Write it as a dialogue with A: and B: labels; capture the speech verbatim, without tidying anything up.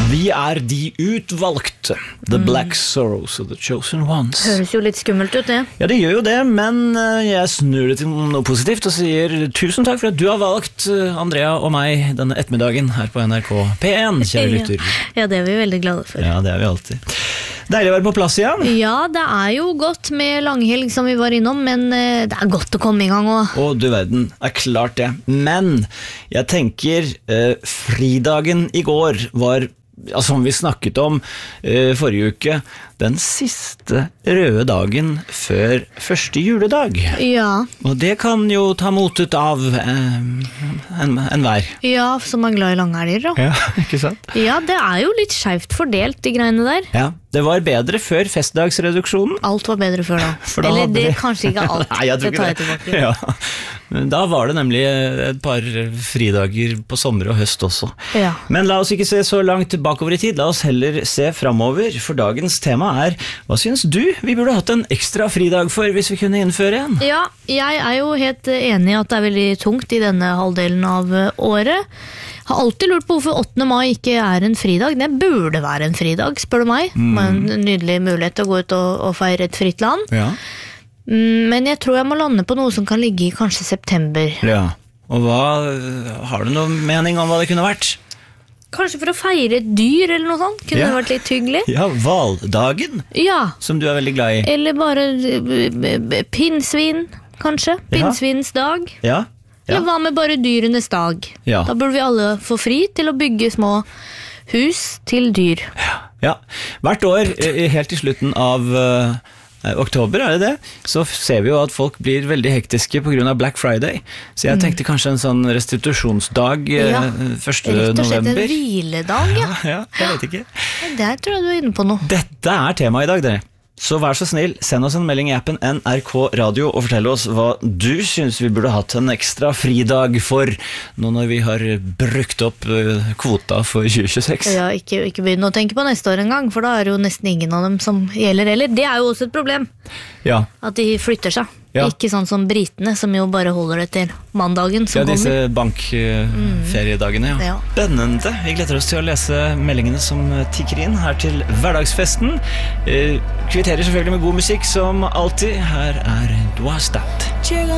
A: Vi er de utvalgte, The Black Sorrows of the Chosen Ones.
B: Høres jo litt skummelt ut, det.
A: Ja, det gjør jo det, men jeg snur det til noe positivt og sier tusen takk for at du har valgt Andrea og meg denne ettermiddagen her på N R K P en, kjære lytter.
B: Ja, det er vi veldig glade for.
A: Ja, det er vi alltid. Deilig å være på plass igjen.
B: Ja, det er jo godt med langhelg som vi var innom, men det er godt å komme i gang også.
A: Å, du verden, er klart det. Men jeg tenker, eh, fridagen i går var, ja, som vi snakket om eh, forrige uke, den siste røde dagen før første juledag.
B: Ja.
A: Og det kan jo ta motet av eh, en, en vær.
B: Ja, som er glad i langhelger da.
A: Ja, ikke sant?
B: Ja, det er jo litt skjevt fordelt, de greiene der.
A: Ja, det var bedre før festdagsreduksjonen.
B: Alt var bedre før da.
A: da
B: Eller det
A: vi...
B: er kanskje ikke alt.
A: Nei, jeg tror ikke
B: det.
A: det. Ja. Men da var det nemlig et par fridager på sommer og høst også.
B: Ja.
A: Men la oss ikke se så langt bakover i tid, la oss heller se fremover, for dagens tema er, hva synes du vi burde hatt en ekstra fridag for hvis vi kunne innføre en?
B: Ja, jeg er jo helt enig i at det er veldig tungt i denne halvdelen av året. Jeg har alltid lurt på hvorfor åttende mai ikke er en fridag. Det burde være en fridag, spør du meg.
A: Mm.
B: En nydelig mulighet til å gå ut og, og feire et fritt land.
A: Ja.
B: Men jeg tror jeg må lande på noe som kan ligge i kanskje september.
A: Ja, og hva, har du noen mening om hva det kunne vært?
B: Kanskje for å feire et dyr eller noe sånt. Kunne
A: Ja.
B: det vært litt hyggelig?
A: Ja, valdagen,
B: Ja,
A: som du er veldig glad i.
B: eller bare eh, eh, pinnsvin, kanskje. Pinnsvins dag.
A: Ja,
B: Eller
A: ja.
B: hva med bare dyrenes dag?
A: Ja.
B: Da burde vi alle få fri til å bygge små hus til dyr.
A: Ja, hvert år, eh, helt i slutten av eh, oktober, er det det? Så ser vi jo at folk blir veldig hektiske på grunn av Black Friday. Så jeg tenkte kanskje en sånn restitusjonsdag eh,
B: Ja,
A: første
B: Rett og slett en
A: november.
B: hviledag, ja.
A: Ja, jeg vet ikke.
B: Der tror jeg du er inne på noe.
A: Dette er tema i dag, dere. Så vær så snill, send oss en melding i appen N R K Radio og fortell oss hva du synes vi burde hatt en ekstra fridag for, nå når vi har brukt opp eh, kvota for tjue tjueseks.
B: Ja, ikke, ikke begynne å tenke på neste år en gang, for da er det jo nesten ingen av dem som gjelder heller. Det er jo også et problem,
A: Ja,
B: at de flytter seg.
A: Ja.
B: Ikke sånn som britene, som jo bare holder det til mandagen som
A: ja disse
B: kommer.
A: bankferiedagene, ja.
B: Ja.
A: Spennende. Vi gleder oss til å lese meldingene som tikker inn her til hverdagsfesten. Eh, kvitterer selvfølgelig med god musikk som alltid. Her er Dwastat.